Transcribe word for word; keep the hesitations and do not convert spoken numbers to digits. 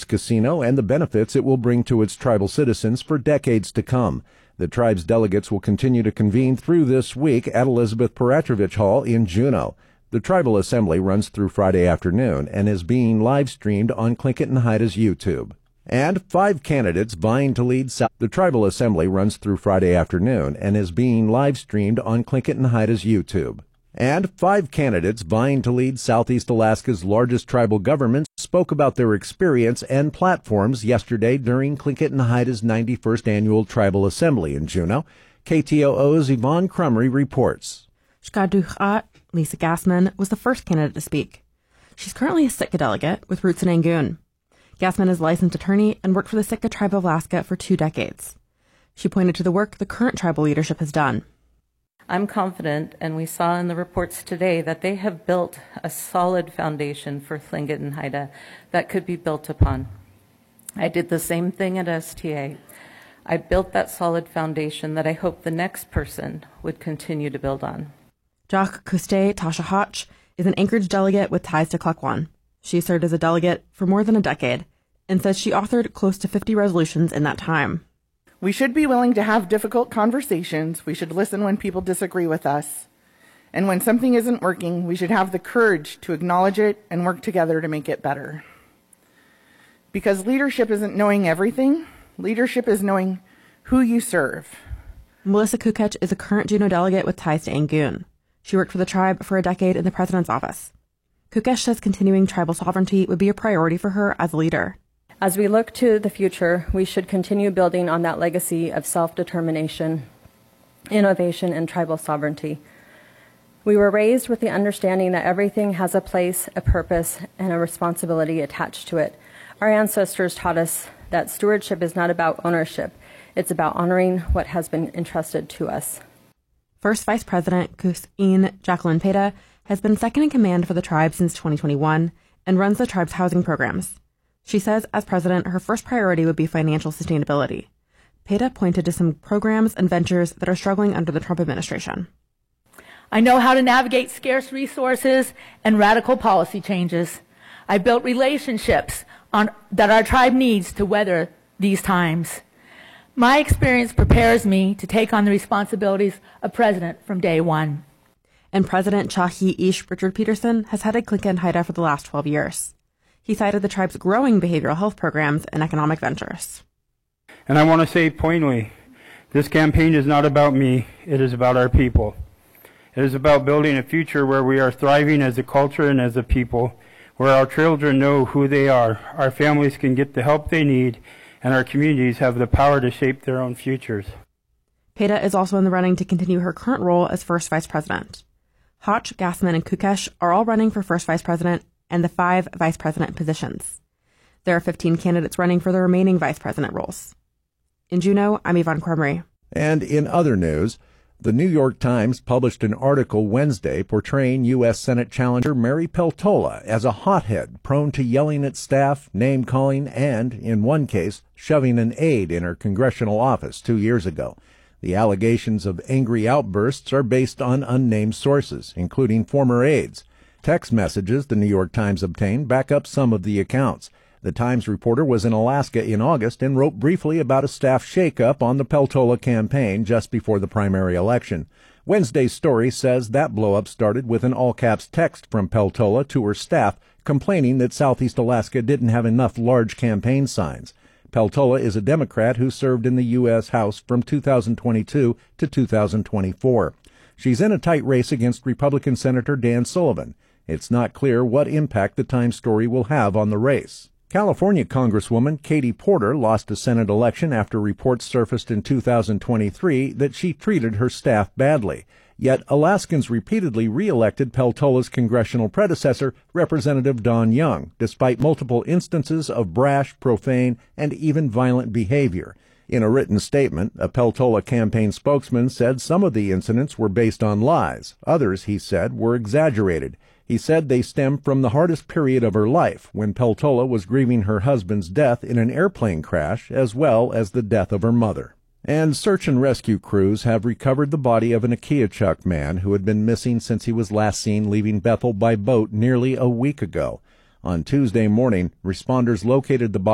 casino and the benefits it will bring to its tribal citizens for decades to come. The tribe's delegates will continue to convene through this week at Elizabeth Peratrovich Hall in Juneau. The tribal assembly runs through Friday afternoon and is being live-streamed on Tlingit and Haida's YouTube. And five candidates vying to lead South. The tribal assembly runs through Friday afternoon and is being live-streamed on Tlingit and Haida's YouTube. And five candidates vying to lead Southeast Alaska's largest tribal government spoke about their experience and platforms yesterday during Tlingit and Haida's ninety-first Annual Tribal Assembly in Juneau. K T O O's Yvonne Crumry reports. Shkaduchat Lisa Gassman was the first candidate to speak. She's currently a Sitka delegate with roots in Angoon. Gassman is a licensed attorney and worked for the Sitka Tribe of Alaska for two decades. She pointed to the work the current tribal leadership has done. I'm confident, and we saw in the reports today, that they have built a solid foundation for Tlingit and Haida that could be built upon. I did the same thing at S T A. I built that solid foundation that I hope the next person would continue to build on. Jacques Cousteau Tasha Hotch is an Anchorage delegate with ties to Klukwan. She served as a delegate for more than a decade and says she authored close to fifty resolutions in that time. We should be willing to have difficult conversations. We should listen when people disagree with us. And when something isn't working, we should have the courage to acknowledge it and work together to make it better. Because leadership isn't knowing everything. Leadership is knowing who you serve. Melissa Kukech is a current Juneau delegate with ties to Angoon. She worked for the tribe for a decade in the president's office. Kukech says continuing tribal sovereignty would be a priority for her as a leader. As we look to the future, we should continue building on that legacy of self-determination, innovation, and tribal sovereignty. We were raised with the understanding that everything has a place, a purpose, and a responsibility attached to it. Our ancestors taught us that stewardship is not about ownership. It's about honoring what has been entrusted to us. First Vice President Kus'in Jacqueline Peta has been second in command for the tribe since twenty twenty-one and runs the tribe's housing programs. She says, as president, her first priority would be financial sustainability. Peta pointed to some programs and ventures that are struggling under the Trump administration. I know how to navigate scarce resources and radical policy changes. I built relationships on, that our tribe needs to weather these times. My experience prepares me to take on the responsibilities of president from day one. And President Chahi Ish Richard Peterson has headed Tlingit and Haida for the last twelve years. He cited the tribe's growing behavioral health programs and economic ventures. And I want to say pointedly, this campaign is not about me, it is about our people. It is about building a future where we are thriving as a culture and as a people, where our children know who they are, our families can get the help they need, and our communities have the power to shape their own futures. Peta is also in the running to continue her current role as first vice president. Hotch, Gassman, and Kukech are all running for first vice president and the five vice president positions. There are fifteen candidates running for the remaining vice president roles. In Juneau, I'm Yvonne Crumry. And in other news, the New York Times published an article Wednesday portraying U S Senate challenger Mary Peltola as a hothead prone to yelling at staff, name-calling, and, in one case, shoving an aide in her congressional office two years ago. The allegations of angry outbursts are based on unnamed sources, including former aides. Text messages the New York Times obtained back up some of the accounts. The Times reporter was in Alaska in August and wrote briefly about a staff shakeup on the Peltola campaign just before the primary election. Wednesday's story says that blowup started with an all-caps text from Peltola to her staff complaining that Southeast Alaska didn't have enough large campaign signs. Peltola is a Democrat who served in the U S House from two thousand twenty-two to two thousand twenty-four. She's in a tight race against Republican Senator Dan Sullivan. It's not clear what impact the Times story will have on the race. California Congresswoman Katie Porter lost a Senate election after reports surfaced in two thousand twenty-three that she treated her staff badly. Yet Alaskans repeatedly re-elected Peltola's congressional predecessor, Representative Don Young, despite multiple instances of brash, profane, and even violent behavior. In a written statement, a Peltola campaign spokesman said some of the incidents were based on lies. Others, he said, were exaggerated. He said they stemmed from the hardest period of her life, when Peltola was grieving her husband's death in an airplane crash, as well as the death of her mother. And search and rescue crews have recovered the body of an Akiachuk man who had been missing since he was last seen leaving Bethel by boat nearly a week ago. On Tuesday morning, responders located the body